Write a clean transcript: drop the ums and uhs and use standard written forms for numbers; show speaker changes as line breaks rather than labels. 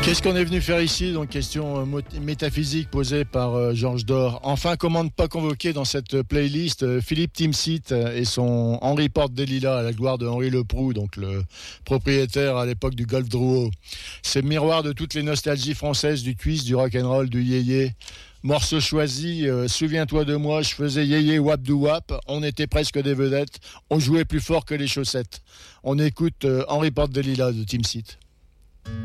Qu'est-ce qu'on est venu faire ici? Donc, question métaphysique posée par Georges Dor. Enfin, comment ne pas convoquer dans cette playlist Philippe Timsit et son Henri Porte des Lilas, à la gloire de Henri Leproux, donc le propriétaire à l'époque du Golf Drouot. C'est le miroir de toutes les nostalgies françaises, du twist, du rock'n'roll, du yéyé. Morceau choisi, souviens-toi de moi, je faisais yéyé wap dou wap, on était presque des vedettes, on jouait plus fort que les chaussettes. On écoute Henri Porte des Lilas de Timsit.